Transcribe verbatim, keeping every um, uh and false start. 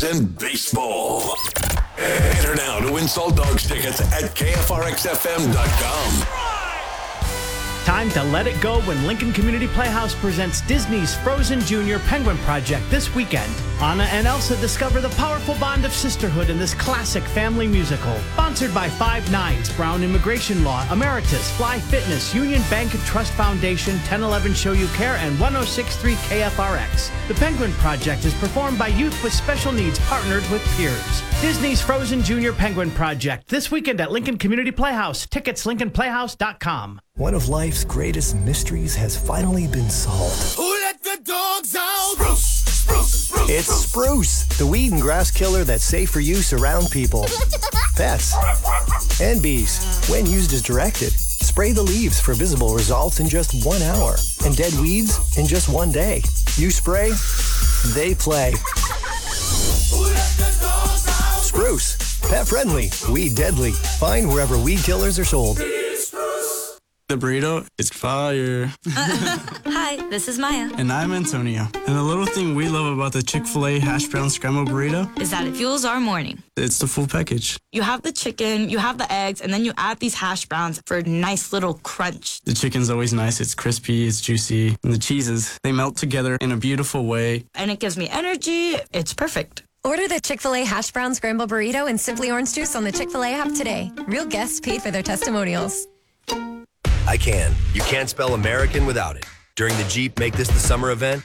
and baseball. Enter now to win Salt Dogs tickets at K F R X F M dot com. Time to let it go when Lincoln Community Playhouse presents Disney's Frozen Junior Penguin Project this weekend. Anna and Elsa discover the powerful bond of sisterhood in this classic family musical. Sponsored by Five Nines, Brown Immigration Law, Emeritus, Fly Fitness, Union Bank and Trust Foundation, ten eleven Show You Care, and one oh six point three K F R X. The Penguin Project is performed by youth with special needs partnered with peers. Disney's Frozen Junior Penguin Project this weekend at Lincoln Community Playhouse. Tickets lincoln playhouse dot com. One of life's greatest mysteries has finally been solved. Who let the dogs out? Spruce, spruce, spruce. It's Spruce, the weed and grass killer that's safe for use around people, pets, and bees. When used as directed, spray the leaves for visible results in just one hour and dead weeds in just one day. You spray, they play. Who let the dogs out? Spruce, pet friendly, weed deadly. Find wherever weed killers are sold. The burrito is fire. Hi, this is Maya. And I'm Antonio. And the little thing we love about the Chick-fil-A hash brown scrambled burrito Is that it fuels our morning. it's the full package. You have the chicken, you have the eggs, and then you add these hash browns for a nice little crunch. The chicken's always nice. It's crispy, it's juicy. And the cheeses, they melt together in a beautiful way. And it gives me energy. It's perfect. Order the Chick-fil-A Hash Brown Scramble Burrito and Simply Orange Juice on the Chick-fil-A app today. Real guests paid for their testimonials. I can. You can't spell American without it. During the Jeep Make This the Summer event,